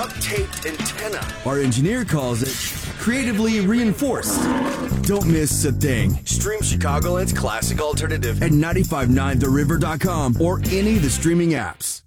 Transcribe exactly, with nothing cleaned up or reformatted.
duct-taped antenna. Our engineer calls it creatively reinforced. Don't miss a thing. Stream Chicagoland's classic alternative At nine five nine the river dot com or any of the streaming apps.